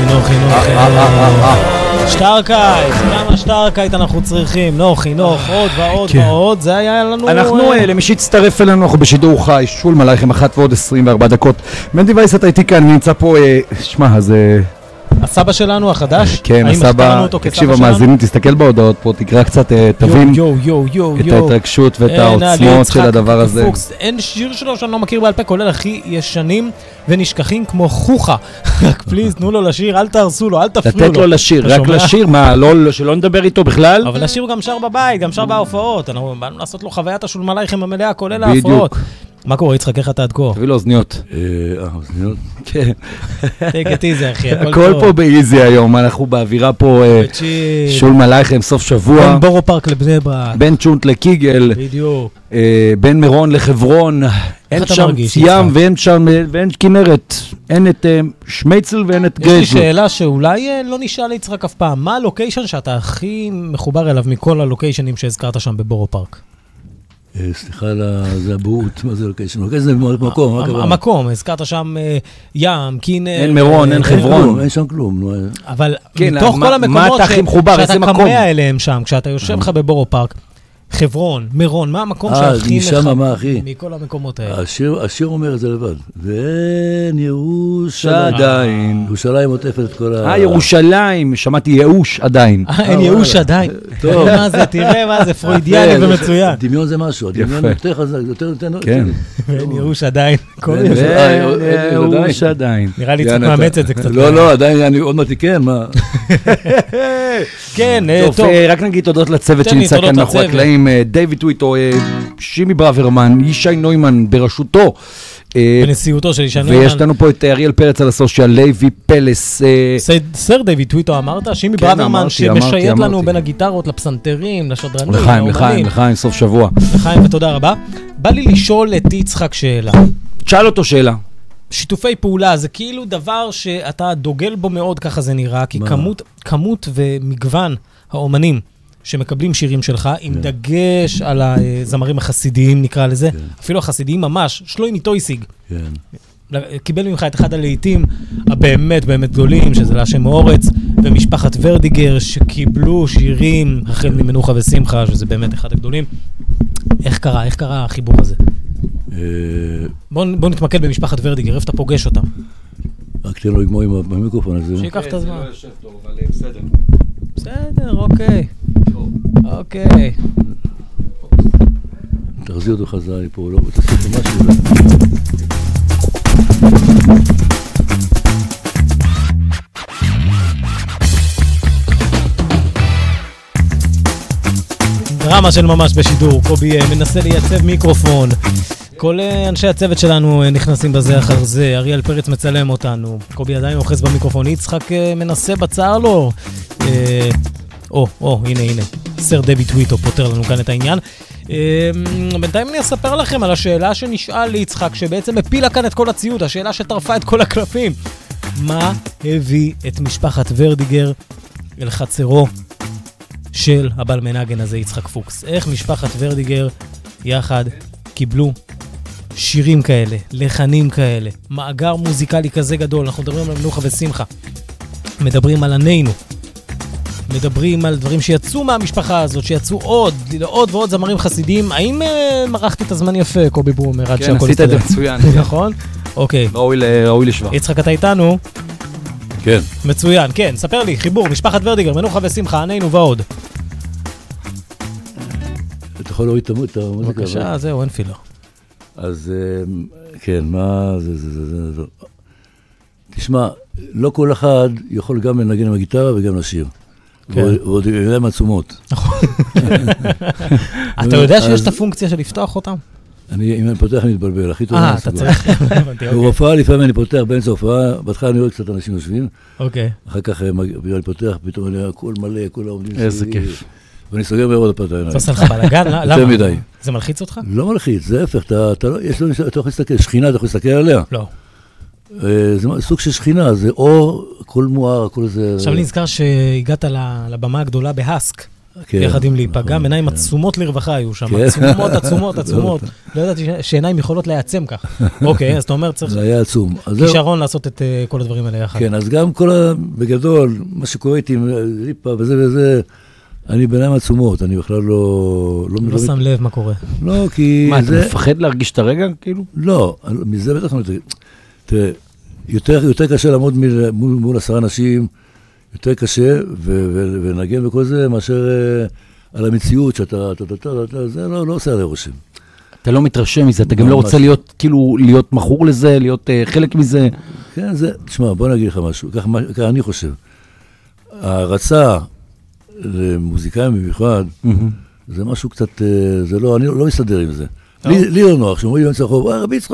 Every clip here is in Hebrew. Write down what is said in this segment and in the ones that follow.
נוחי. שטרקייט, כמה שטרקייט אנחנו צריכים, נוחי, עוד ועוד, זה היה לנו... אנחנו, למי שהצטרף אלינו, אנחנו בשידור חי, שולם עלייכם 1:24 דקות. מנדי וייס, אתה איתי כאן, נמצא פה, שמע, אז... הסבא שלנו החדש? כן, הסבא, תקשיב המאזינים, תסתכל בהודעות פה, תקרא קצת, תבין את ההתרגשות ואת העוצמות של הדבר הזה. אין שיר שלו שאני לא מכיר בעל פה, כולל הכי ישנים ונשכחים כמו חוכה. רק פליז, תנו לו לשיר, אל תהרסו לו, אל תפלו לו. לתת לו לשיר, רק לשיר, מה, שלא נדבר איתו בכלל? אבל לשיר הוא גם שר בבית, גם שר בהופעות. אנחנו באנו לעשות לו חוויית השולם עלייכם המלאה, כולל ההופעות. מה קורה, יצחק, איך אתה עד כה? תביא לו אוזניות. אוזניות? כן. תיק את איזי, אחי, הכל פה באיזי היום, אנחנו באווירה פה שולם עלייכם, סוף שבוע. בין בורו פארק לבני ברק. בין צ'ונט לקיגל. בדיוק. בין מירון לחברון. אין שם ים ואין כנרת. אין את שמייצל ואין את גזל. יש לי שאלה שאולי לא נשאל ליצחק אף פעם. מה הלוקיישן שאתה הכי מחובר אליו מכל הלוקיישנים שהזכרת שם בבורו פארק? סליחה, זה הבאות, מה זה לוקיישן? לוקיישן זה מקום, מה קרה? המקום, הזכרת שם ים, כינר... אין מירון, אין חברון. אין שם כלום. אבל מתוך כל המקומות שאתה קמע אליהם שם, כשאתה יושב לך בבורו פארק, חברון, מירון, מה המקום שהכי מכל המקומות האלה? השיר אומר את זה לבד. ואין ייאוש עדיין. ירושלים עוטפת את כל ירושלים, שמעתי ייאוש עדיין. אין ייאוש עדיין. טוב. מה זה, תראה מה זה, פרוידיאני ומצוין. דמיון זה משהו, הדמיון יותר חזק, יותר... כן. ואין ייאוש עדיין. ואין ייאוש עדיין. נראה לי צריך מאמץ את זה קצת. לא, עדיין, אני עוד מעט כן, מה? כן, טוב. רק נגיד תודות לצוות שנמצא כאן מאחורי הקלעים. דיוויד טוויטו, שימי ברוורמן, ישי נוימן בראשותו. בנשיאותו של ישי נוימן. ויש לנו פה את אריאל פרץ על הסושיאל, לוי פלס. סר דיוויד טוויטו אמרת? שימי ברוורמן שמשייט לנו בין הגיטרות לפסנתרים, לשדרנים, לחיים, סוף שבוע. לחיים ותודה רבה. בא לי לשאול את יצחק שאלה. תשאל אותו שאלה. שיתופי פעולה, זה כאילו דבר שאתה דוגל בו מאוד, ככה זה נראה, כי כמות ומגוון האומנים שמקבלים שירים שלך, עם דגש על הזמרים החסידיים, נקרא לזה, אפילו החסידיים ממש, שלוימי טויסיג. קיבל ממך את אחד הלעיתים הבאמת באמת גדולים, שזה להשם אורץ, ומשפחת ורדיגר, שקיבלו שירים החל ממנוחה ושמחה, שזה באמת אחד הגדולים. איך קרה החיבור הזה? בוא נתמקד במשפחת ורדיגר, איפה אתה פוגש אותם? רק תן לו לגמור עם המיקרופון הזה. שיקח את הזמן. זה לא יושב טוב, אבל בסדר. בסדר, אוקיי. תחזיר אותו חזרה לי פה, לא, תעשי פה משהו. דרמה של ממש בשידור, קובי מנסה לייצב מיקרופון. כל אנשי הצוות שלנו נכנסים בזה אחר זה, אריאל פרץ מצלם אותנו, קובי עדיין אוחז במיקרופון, יצחק מנסה בצער לו. הנה, סר דיוויד טוויטו פותר לנו כאן את העניין. בינתיים אני אספר לכם על השאלה שנשאל ליצחק, שבעצם הפילה כאן את כל הציוד, השאלה שטרפה את כל הקלפים. מה הביא את משפחת ורדיגר אל חצרו של הבעל מנגן הזה, יצחק פוקס? איך משפחת ורדיגר יחד קיבלו שירים כאלה, לחנים כאלה, מאגר מוזיקלי כזה גדול? אנחנו מדברים על מנוחה ושמחה, מדברים על ענינו, מדברים על דברים שיצאו מהמשפחה הזאת, שיצאו עוד ועוד זמרים חסידיים. האם מרחתי את הזמן יפה, קובי ברומר? כן, עשית את זה מצוין. נכון? אוקיי. ראוי לשבח. יצחק, אתה איתנו? כן. מצוין, כן. ספר לי, חיבור, משפחת ורדיגר, מנוחה ושמחה, ענינו ועוד. אתה יכול להוריד את המוזיקה? בבקשה, זהו, אין פילו. אז כן, מה זה? תשמע, לא כל אחד יכול גם לנגן עם הגיטרה וגם לשיר. ועוד ידיים עצומות. נכון. אתה יודע שיש את הפונקציה של לפתוח אותם? אם אני פותח אני מתבלבל, הכי טוב. אתה צריך. בהופעה לפעמים אני פותח באמצע ההופעה, בהתחלה אני רואה קצת אנשים יושבים. אוקיי. אחר כך אני פותח, פתאום אני רואה הכל מלא, כל העומדים שלי. איזה כיף. ואני סוגר בעוד הפת העיניים. אתה עושה לך בלגן? למה? יותר מדי. זה מלחיץ אותך? לא מלחיץ, זה הפך. אתה יכול להסתכל, שכינה, אתה יכול להסתכל עליה. לא. זה סוג של שכינה, זה אור, הכל מואר, הכל זה... עכשיו אני נזכר שהגעת לבמה הגדולה בהסק, יחד עם להיפגע, עיניים עצומות לרווחה היו שם, עצומות. לא ידעתי שעיניים יכולות להיעצם כך. אוקיי, אז אתה אומר, צריך כישרון לעשות את כל הדברים האלה יחד. כן, אז גם בגדול, מה שקורה איתי עם ליפה וזה, אני בעיניים עצומות, אני בכלל לא שם לב מה קורה. לא, כי... מה, אתה מפחד להרגיש את הרגע, כאילו? לא, מזה בטח לא... תראה, יותר קשה לעמוד מול 10 אנשים, יותר קשה, ונגן וכל זה, מאשר על המציאות שאתה, זה לא עושה עלי רושם. אתה לא מתרשם מזה, אתה גם לא רוצה להיות, כאילו, להיות מכור לזה, להיות חלק מזה. כן, זה, תשמע, בוא נגיד לך משהו, ככה אני חושב. ההרצה למוזיקאים במיוחד, זה משהו קצת, זה לא, אני לא מסתדר עם זה. לי לא נוח, שאומרים לי במצע חוב, רבי יצחק,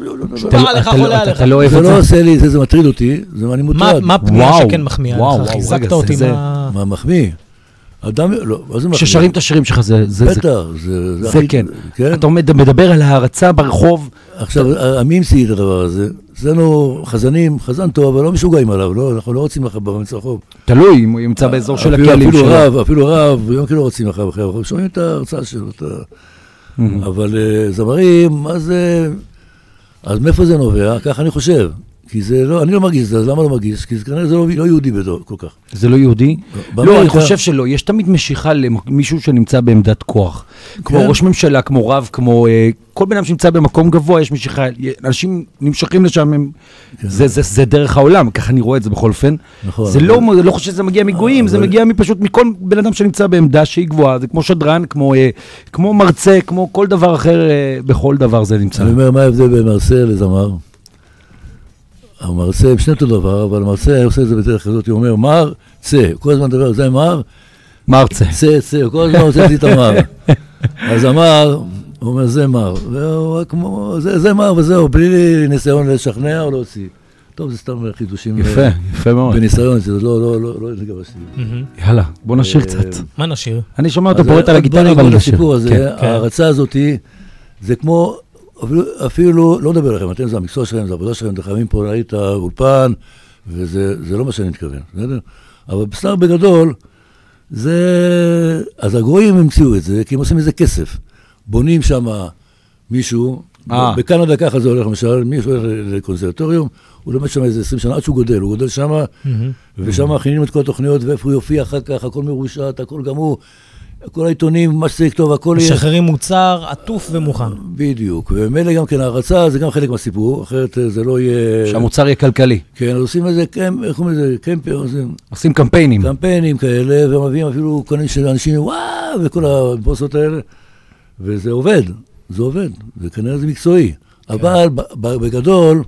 אתה לא אוהב את זה. זה לא עושה לי, זה מטריד אותי, אני מוטרד. מה פנייה שכן מחמיאה לך? חיזקת אותי, מה מחמיא? אדם, לא, מה זה מחמיא? כששרים את השירים שלך, זה... בטח, זה כן. אתה מדבר על ההרצה ברחוב. עכשיו, מי המציא את הדבר הזה? אצלנו חזנים, חזן טוב, אבל לא משוגעים עליו, אנחנו לא רוצים לך במצע חוב. תלוי, אם הוא ימצא באזור של הכלים שלו. אפילו רב, גם כאילו רוצים לך בחיים, שומעים את ההרצאה שלו, אבל זמרים, מה זה... אז מאיפה זה נובע? ככה אני חושב. כי זה לא, אני לא מרגיש את זה, אז למה לא מרגיש? כי כנראה זה לא יהודי כל כך. זה לא יהודי? לא, אני חושב שלא. יש תמיד משיכה למישהו שנמצא בעמדת כוח. כמו ראש ממשלה, כמו רב, כמו כל בן אדם שנמצא במקום גבוה, יש משיכה. אנשים נמשכים לשם, זה דרך העולם, ככה אני רואה את זה בכל אופן. זה לא חושב שזה מגיע מגויים, זה מגיע פשוט מכל בן אדם שנמצא בעמדה שהיא גבוהה. זה כמו שדרן, כמו מרצה, כמו כל דבר אחר, בכל דבר זה נמצא. אני אומר, מה ההבדל בין מרצה לזמר? המרצה, שני אותו דבר, אבל המרצה עושה את זה בדרך כזאת, הוא אומר, מר, צא, כל הזמן דבר, זה מר, מרצה. צא, כל הזמן רוצה את המר. אז המר, הוא אומר, זה מר, זה מר וזהו, בלי ניסיון לשכנע או להוציא. טוב, זה סתם חידושים. יפה, יפה מאוד. בניסיון, זה לא נגבשתי. יאללה, בוא נשיר קצת. מה נשיר? אני שומע אותו פורט על הגיטרה, אבל נשיר. ההרצה הזאת, זה כמו... אפילו, לא נדבר לכם, אתם זה המקצוע שלכם, זה העבודה שלכם, אתם חייבים פה להעיד את האולפן, וזה לא מה שאני מתכוון, בסדר? אבל בסדר בגדול, אז הגרועים המציאו את זה, כי הם עושים איזה כסף. בונים שם מישהו, בקנדה ככה זה הולך, למשל, מישהו הולך לקונסרבטוריום, הוא לומד שם איזה 20 שנה, עד שהוא גודל שם, ושם מכינים את כל התוכניות, ואיפה הוא יופיע אחר כך, הכל מרושת, הכל גמור, כל העיתונים, מה שצריך טוב, הכל יהיה... משחררים מוצר, עטוף ומוכן. בדיוק, ומילא גם כן ההרצה, זה גם חלק מהסיפור, אחרת זה לא יהיה... שהמוצר יהיה כלכלי. כן, עושים איזה, איך קוראים לזה, קמפר, עושים קמפיינים. קמפיינים כאלה, ומביאים אפילו כל מיני אנשים, וואו, וכל הבוסות האלה, וזה עובד, וכנראה זה מקצועי. אבל בגדול...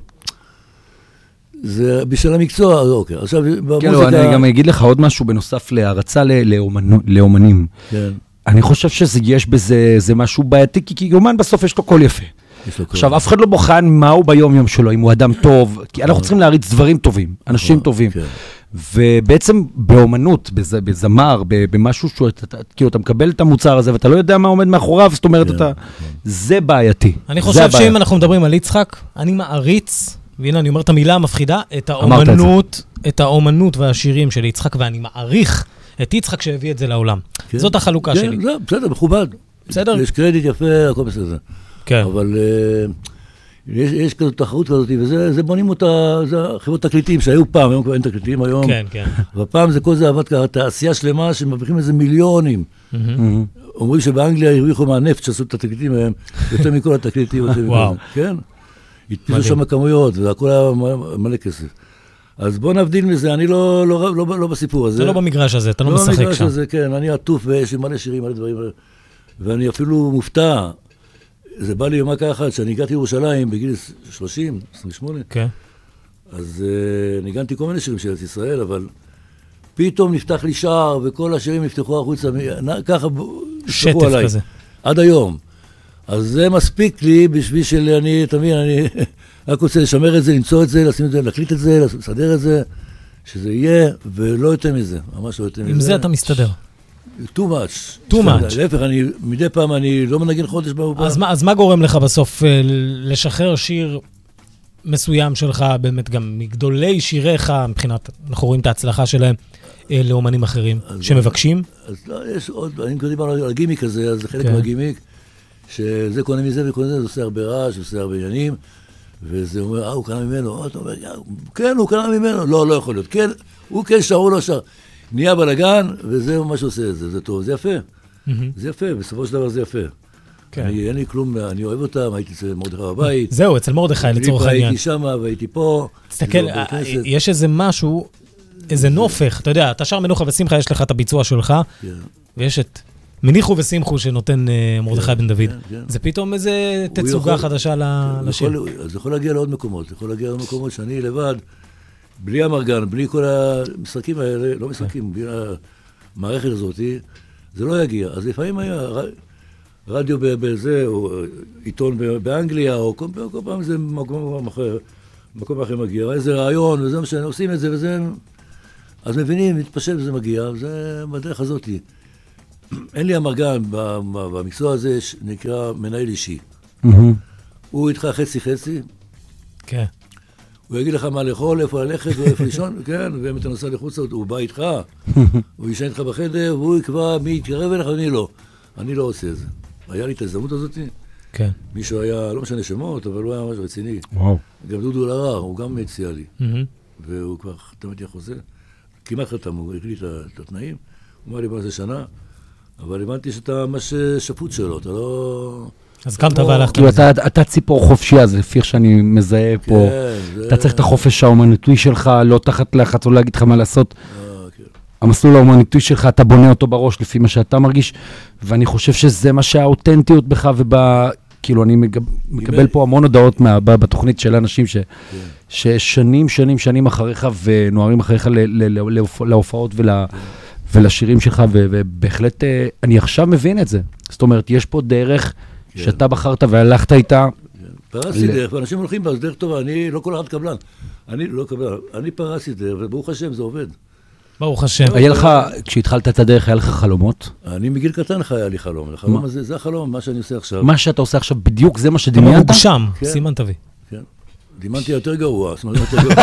זה בשביל המקצוע, אוקיי. עכשיו, במוזיקה... אני גם אגיד לך עוד משהו בנוסף להרצה לאומנים. כן. אני חושב שיש בזה משהו בעייתי, כי אומן בסוף יש לו קול יפה. עכשיו, אף אחד לא בוחן מה הוא ביום יום שלו, אם הוא אדם טוב, כי אנחנו צריכים להריץ דברים טובים, אנשים טובים. ובעצם באומנות, בזמר, במשהו כאילו אתה מקבל את המוצר הזה, ואתה לא יודע מה עומד מאחוריו, זאת אומרת, זה בעייתי. אני חושב שאם אנחנו מדברים על יצחק, אני מעריץ, והנה אני אומר את המילה המפחידה, את האומנות והשירים של יצחק, ואני מעריך את יצחק שהביא את זה לעולם. זאת החלוקה שלי. בסדר, מכובד. בסדר? יש קרדיט יפה, הכל בסדר. כן. אבל יש כזאת תחרות כזאת, וזה בונים אותה, זה חברות תקליטים שהיו פעם, היום כבר אין תקליטים היום. כן, כן. ופעם זה כל זה עבד ככה, תעשייה שלמה שמרוויחים איזה מיליונים. אומרים שבאנגליה הרוויחו מהנפט שעשו את התקליטים מהם, יותר מכל התקליטים. וואו. כן. התפיסו שם כמויות, והכל היה מלא כסף. אז בוא נבדיל מזה, אני לא בסיפור הזה. זה לא במגרש הזה, אתה לא משחק שם. לא במגרש הזה, כן, אני עטוף ויש לי מלא שירים, מלא דברים, ואני אפילו מופתע. זה בא לי יומה ככה, שאני הגעתי לירושלים בגיל 30, 28, כן. אז ניגנתי כל מיני שירים של ארץ ישראל, אבל פתאום נפתח לי שער, וכל השירים נפתחו החוצה, ככה שטף עליי. כזה. עד היום. אז זה מספיק לי בשביל שאני, תמיד, אני רק רוצה לשמר את זה, למצוא את זה, לשים את זה, להקליט את זה, לסדר את זה, שזה יהיה, ולא יותר מזה, ממש לא יותר מזה. עם זה אתה מסתדר. too much. too much. להפך, מדי פעם אני לא מנגן חודש באופן. אז מה גורם לך בסוף לשחרר שיר מסוים שלך, באמת גם מגדולי שיריך, מבחינת, אנחנו רואים את ההצלחה שלהם, לאומנים אחרים שמבקשים? אז לא, יש עוד, אני דיברנו על הגימיק הזה, אז זה חלק מהגימיק, שזה קונה מזה וקונה מזה, זה עושה הרבה רעש, עושה הרבה עניינים, וזה אומר, הוא קנה ממנו, אתה אומר, כן, הוא קנה ממנו, לא יכול להיות, כן, הוא כן שר, הוא לא שר. נהיה בלגן, וזה מה שעושה את זה, זה טוב, זה יפה. זה יפה, בסופו של דבר זה יפה. אין לי כלום, אני אוהב אותם, הייתי אצל מרדכי בבית. זהו, אצל מרדכי לצורך העניין. הייתי שם והייתי פה. תסתכל, יש איזה משהו, איזה נופך, אתה יודע, אתה שר מנוחה ושמחה, יש לך את הביצוע שלך, ויש את מניחו ושמחו שנותן מרדכי בן דוד. זה פתאום איזה תצוגה חדשה לשיר. זה יכול להגיע לעוד מקומות, זה יכול להגיע לעוד מקומות שאני לבד, בלי המרגן, בלי כל המשחקים האלה, לא משחקים, בלי המערכת הזאת, זה לא יגיע. אז לפעמים היה רדיו בזה, או עיתון באנגליה, או כל פעם זה מקום אחר מגיע, איזה רעיון, וזה מה שהם עושים את זה, וזה... אז מבינים, מתפשט וזה מגיע, זה בדרך הזאת. אין לי המרגן במקצוע הזה, נקרא מנהל אישי. הוא איתך חצי-חצי. כן. הוא יגיד לך מה לאכול, איפה ללכת, ואיפה לישון, כן, ואם אתה נוסע לחוצה, הוא בא איתך, הוא ישן איתך בחדר, והוא יקבע מי יתקרב אליך, אני לא. אני לא עושה את זה. היה לי את ההזדמנות הזאת. כן. מישהו היה, לא משנה שמות, אבל הוא היה ממש רציני. וואו. גם דודו לרר, הוא גם הציע לי. והוא כבר תמיד חוזה. כמעט חתם, הוא הקליט את התנאים. הוא אמר לי, בוא זה שנה, אבל הבנתי שאתה ממש שפוט שלו, אתה לא... אז קמת והלכת. כאילו, אתה ציפור חופשי, אז לפי איך שאני מזהה פה, אתה צריך את החופש האומנותי שלך, לא תחת לחץ, או להגיד לך מה לעשות. המסלול האומנותי שלך, אתה בונה אותו בראש לפי מה שאתה מרגיש, ואני חושב שזה מה שהאותנטיות בך, כאילו, אני מקבל פה המון הודעות בתוכנית של אנשים ששנים אחריך ונוערים אחריך להופעות ולשירים שלך, ובהחלט אני עכשיו מבין את זה. זאת אומרת, יש פה דרך שאתה בחרת והלכת איתה. פרסתי דרך, ואנשים הולכים בה, זה דרך טובה, אני לא כל אחד קבלן. אני לא קבלן, אני פרסתי דרך, וברוך השם, זה עובד. ברוך השם. היה לך, כשהתחלת את הדרך, היה לך חלומות? אני מגיל קטן היה לי חלום. החלום הזה, זה החלום, מה שאני עושה עכשיו. מה שאתה עושה עכשיו, בדיוק זה מה שדמיינת? הוא שם, סימן תביא. כן. דימנתי יותר גרוע, זאת אומרת,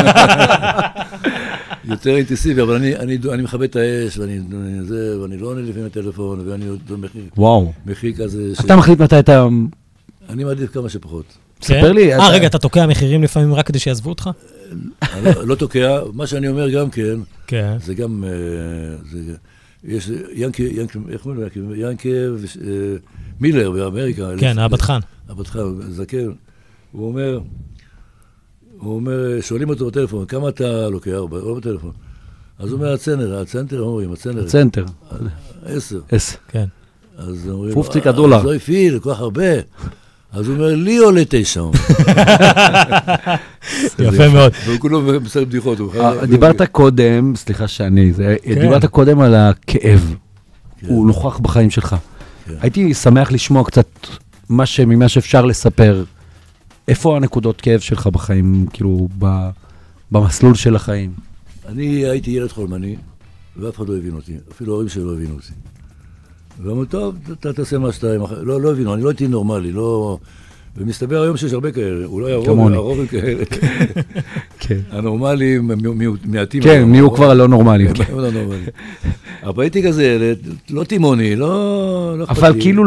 יותר אינטנסיבי, אבל אני מכבד את האש, ואני לא עונה לפעמים הטלפון, ואני מחיר כזה... אתה מחליט מתי אתה... אני מעדיף כמה שפחות. ספר לי... רגע, אתה תוקע מחירים לפעמים רק כדי שיעזבו אותך? לא תוקע, מה שאני אומר גם כן, זה גם... יש ינקי מילר באמריקה. כן, הבטחן. הבטחן, זקן. הוא אומר, שואלים אותו בטלפון, כמה אתה לוקח? לא בטלפון. אז הוא אומר, הצנטר, אומרים, הצנטר. 10. כן. אז אומרים, $50. אז לא הפעיל, כל כך הרבה. אז הוא אומר, לי עולה 9. יפה מאוד. והוא כולו מסר בדיחות. דיברת קודם, סליחה דיברת קודם על הכאב. הוא נוכח בחיים שלך. הייתי שמח לשמוע קצת ממה שאפשר לספר. איפה הנקודות כאב שלך בחיים, כאילו, במסלול של החיים? אני הייתי ילד חולמני, ואף אחד לא הבין אותי. אפילו ההורים שלי לא הבינו אותי. ואמרו, טוב, אתה תעשה מה שאתה... לא הבינו, אני לא הייתי נורמלי, לא... ומסתבר היום שיש הרבה כאלה, אולי הרוב הם כאלה. הנורמלים, מעטים. כן, מי הוא כבר לא נורמלי. אבל הייתי כזה, לא תימוני, לא... אבל כאילו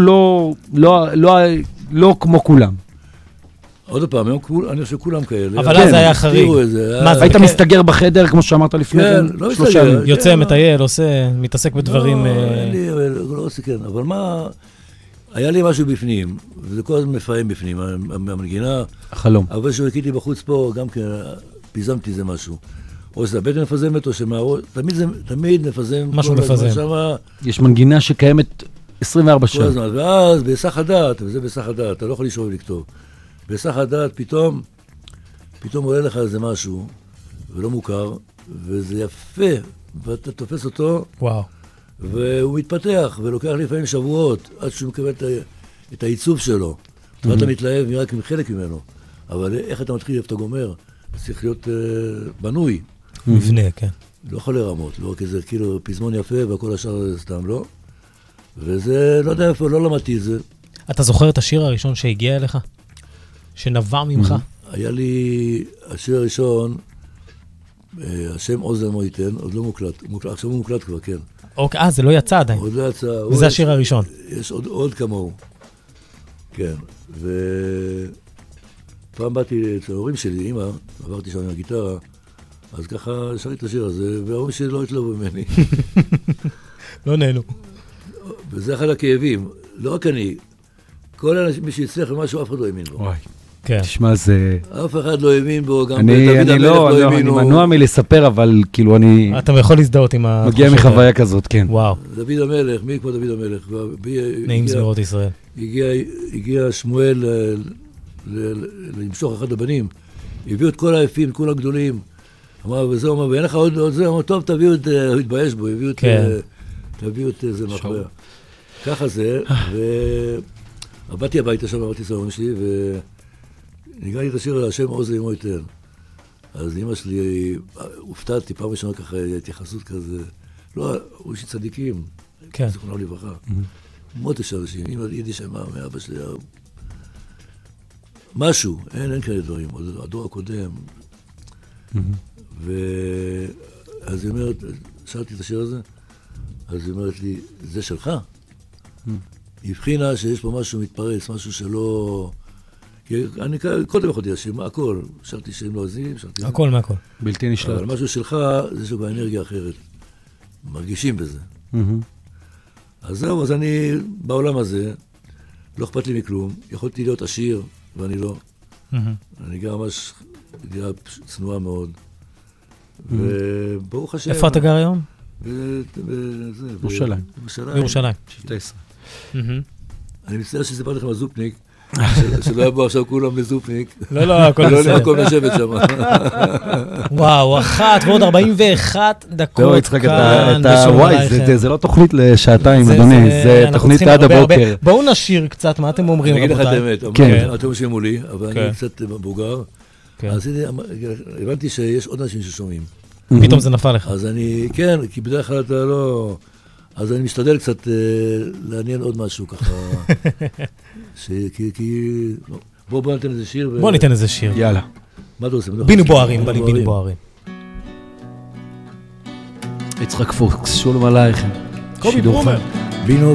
לא כמו כולם. עוד פעם, אני חושב כולם כאלה. אבל אז היה חריג. היית מסתגר בחדר, כמו שאמרת לפני כן? כן, לא מסתגר. יוצא, מטייל, עושה, מתעסק בדברים... לא עושה, כן. אבל מה... היה לי משהו בפנים, וזה כל הזמן מפעם בפנים, המנגינה. החלום. אבל שהקיתי בחוץ פה, גם כן, פיזמתי איזה משהו. או שזה הבטן מפזמת, או שמהראש... תמיד מפזם. משהו מפזם. יש מנגינה שקיימת 24 שעות. ואז, בהיסח הדעת, וזה בהיסח הדעת, אתה לא יכול לשאול ולכתוב. בהיסח הדעת, פתאום עולה לך איזה משהו, ולא מוכר, וזה יפה, ואתה תופס אותו, וואו. והוא מתפתח, ולוקח לפעמים שבועות, עד שהוא מקבל את העיצוב שלו. ואתה מתלהב רק עם חלק ממנו. אבל איך אתה מתחיל, איפה אתה גומר? צריך להיות בנוי. מבנה, כן. לא יכול לרמות, לא כזה, כאילו פזמון יפה, והכל השאר סתם לא. וזה, לא יודע איפה, לא למדתי את זה. אתה זוכר את השיר הראשון שהגיע אליך? שנבע ממך? היה לי, השיר הראשון, השם עוז לעמו ייתן, עוד לא מוקלט, עכשיו הוא מוקלט כבר, כן. אוקיי, זה לא יצא עדיין. עוד לא יצא. וזה השיר הראשון. יש עוד כמוהו. כן, פעם באתי אצל ההורים שלי, אמא, עברתי שם עם הגיטרה, אז ככה שרתי את השיר הזה, וההורים שלי לא התלהבו ממני. לא נהנו. וזה אחד הכאבים, לא רק אני, כל אנשים, מי שהצליח למשהו, אף אחד לא האמין בו. וואי. כן. תשמע, זה... אף אחד לא האמין בו, גם דוד אני המלך לא האמינו. אני מנוע מלספר, אבל כאילו אני... אתה יכול להזדהות עם ה... מגיע מחוויה כזאת, כן. וואו. דוד המלך, מי כמו דוד המלך? נעים זמירות ישראל. הגיע שמואל למשוך אחד הבנים, הביאו את כל היפים, כל הגדולים, אמר, וזה אומר, ואין לך עוד זה, אמר, טוב, תביאו את, הוא התבייש בו, תביאו את זה מאחוריה. ככה זה, ובאתי הביתה שם, עברתי את ההורים שלי, וניגעתי את השיר על השם עוז לעמו ייתן. אז אמא שלי, הופתעתי, פעם ראשונה ככה, התייחסות כזה, לא, הוא איש צדיקים, זכרונם לברכה. מאוד יש אנשים, אמא יידיש אמר, מאבא שלי, משהו, אין כאלה דברים, הדור הקודם. ואז היא אומרת, שאלתי את השיר הזה, אז היא אומרת לי, זה שלך? היא הבחינה שיש פה משהו מתפרץ, משהו שלא... כי אני קודם יכולתי לשיר, הכל, שרתי שירים לועזים, שרתי... הכל מהכל. בלתי נשלט. אבל משהו שלך, זה שהוא באנרגיה אחרת. מרגישים בזה. אז זהו, אז אני בעולם הזה, לא אכפת לי מכלום, יכולתי להיות עשיר, ואני לא. אני גר ממש, דירה צנועה מאוד. וברוך השם... איפה אתה גר היום? בירושלים. בירושלים. 17. אני מצטער שסיפרתי לכם על זופניק, שלא יבוא עכשיו כולם לזופניק. לא, הכל בסדר. לא למקום לשבת שם. וואו, 1:41 דקות כאן וואי, זה לא תוכנית לשעתיים, אדוני, זה תוכנית עד הבוקר. בואו נשיר קצת, מה אתם אומרים, אני אגיד לך את האמת, אתם יושבים מולי, אבל אני קצת מבוגר, אז הבנתי שיש עוד אנשים ששומעים. פתאום זה נפל לך. אז אני, כן, כי בדרך כלל אתה לא... אז אני משתדל קצת לעניין עוד משהו ככה. בואו ניתן איזה שיר. בואו ניתן איזה שיר. יאללה. מה אתה עושה? בינו בוערים, בלי בינו בוערים. יצחק פוקס, שולם עלייכם. קובי ברומר. בינו